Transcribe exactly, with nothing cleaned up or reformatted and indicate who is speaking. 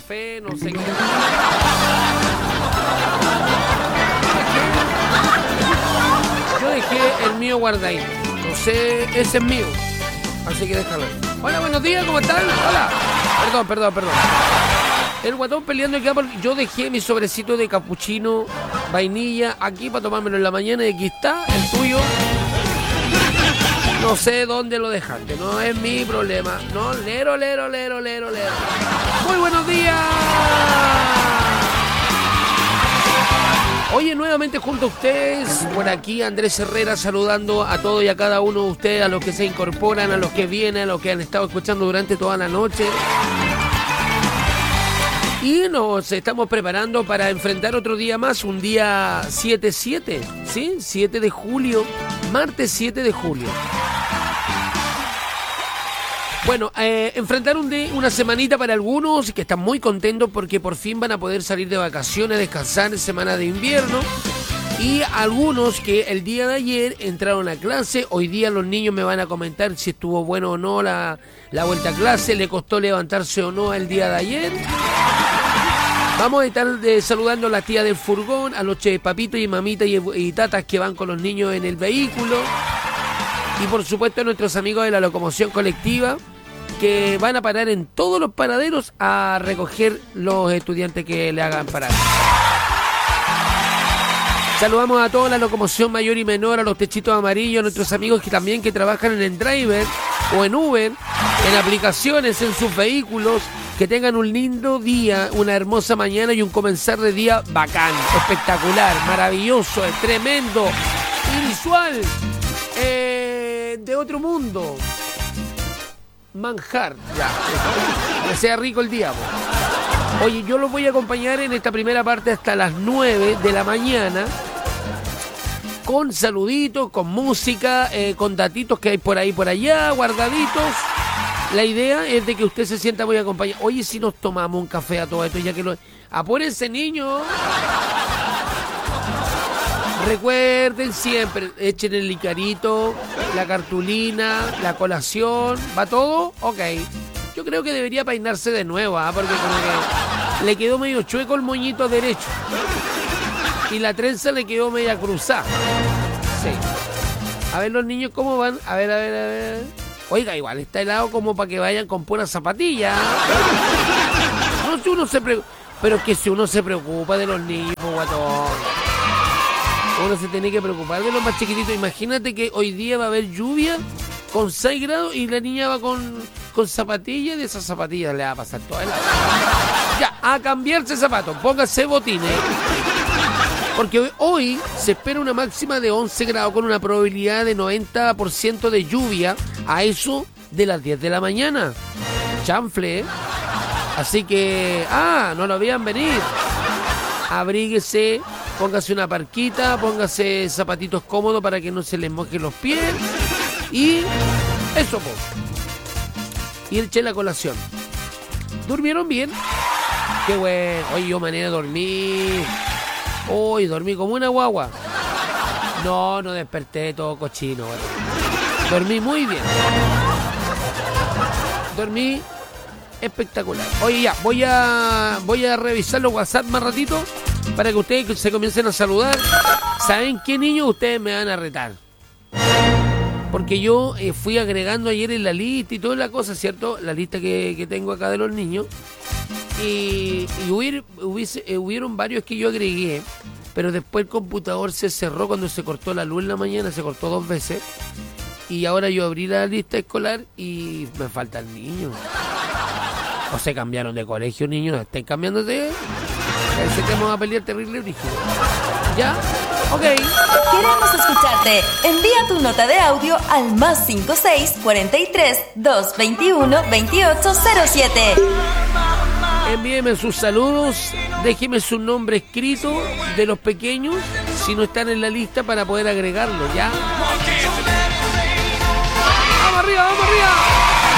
Speaker 1: café, no sé qué. Yo dejé el mío guardadito. No sé, ese es mío. Así que déjalo. Hola, buenos días, ¿cómo están? Hola. Perdón, perdón, perdón. El guatón peleando acá porque yo dejé mi sobrecito de capuchino, vainilla, aquí para tomármelo en la mañana y aquí está, el tuyo. No sé dónde lo dejaste, no es mi problema. No, lero, lero, lero, lero, lero. Muy buenos días. Oye, nuevamente junto a ustedes, por aquí Andrés Herrera saludando a todos y a cada uno de ustedes, a los que se incorporan, a los que vienen, a los que han estado escuchando durante toda la noche. Y nos estamos preparando para enfrentar otro día más, un día siete siete, ¿sí? siete de julio, martes siete de julio. Bueno, eh, enfrentar un día, una semanita para algunos que están muy contentos porque por fin van a poder salir de vacaciones, descansar en semana de invierno. Y algunos que el día de ayer entraron a clase, hoy día los niños me van a comentar si estuvo bueno o no la, la vuelta a clase, le costó levantarse o no el día de ayer. Vamos a estar eh, saludando a la tía del furgón, a los che, papitos y mamitas y, y tatas que van con los niños en el vehículo. Y por supuesto a nuestros amigos de la locomoción colectiva que van a parar en todos los paraderos a recoger los estudiantes que le hagan parar. Saludamos a toda la locomoción mayor y menor, a los techitos amarillos, a nuestros amigos que también que trabajan en el driver o en Uber, en aplicaciones, en sus vehículos. Que tengan un lindo día, una hermosa mañana y un comenzar de día bacán, espectacular, maravilloso, tremendo, visual, eh, de otro mundo. Manjar, ya, que sea rico el día. Po. Oye, yo los voy a acompañar en esta primera parte hasta las nueve de la mañana. Con saluditos, con música, eh, con datitos que hay por ahí, por allá, guardaditos. La idea es de que usted se sienta muy acompañado. Oye, si nos tomamos un café a todo esto, ya que lo... Apúrense, niños. Recuerden siempre, echen el licarito, la cartulina, la colación. ¿Va todo? Ok. Yo creo que debería peinarse de nuevo, ¿ah? Porque como que le quedó medio chueco el moñito derecho. Y la trenza le quedó media cruzada. Sí. A ver los niños cómo van. A ver, a ver, a ver. Oiga, igual está helado como para que vayan con puras zapatillas. No, si uno se preocupa. Pero es que si uno se preocupa de los niños, guatón. Uno se tiene que preocupar de los más chiquititos. Imagínate que hoy día va a haber lluvia con seis grados y la niña va con, con zapatillas. Y de esas zapatillas le va a pasar toda helada. Ya, a cambiarse zapatos. Póngase botines. Porque hoy se espera una máxima de once grados con una probabilidad de noventa por ciento de lluvia a eso de las diez de la mañana. Chanfle, ¿eh? Así que, ah, no lo vean venir. Abríguese, póngase una parquita, póngase zapatitos cómodos para que no se les mojen los pies. Y eso, pues. Y eché la colación. ¿Durmieron bien? Qué bueno. Hoy yo mañana dormí. Hoy dormí como una guagua. No, no desperté todo cochino. Bueno. Dormí muy bien. Dormí espectacular. Oye, ya, voy a voy a revisar los WhatsApp más ratito para que ustedes se comiencen a saludar. ¿Saben qué, niños? Ustedes me van a retar. Porque yo eh, fui agregando ayer en la lista y toda la cosa, ¿cierto? La lista que, que tengo acá de los niños. Y, y hubier, hubiese, eh, hubieron varios que yo agregué, pero después el computador se cerró cuando se cortó la luz en la mañana, se cortó dos veces. Y ahora yo abrí la lista escolar y me faltan niños. O se cambiaron de colegio, niños. ¿Están cambiando de...? Parece que vamos a pelear terrible brígido. ¿Ya? Ok.
Speaker 2: Queremos escucharte. Envía tu nota de audio al más cinco seis cuarenta y tres, doscientos veintiuno, veintiocho cero siete.
Speaker 1: Envíeme sus saludos, déjeme su nombre escrito de los pequeños, si no están en la lista para poder agregarlo, ¿ya? ¡Vamos arriba, vamos arriba!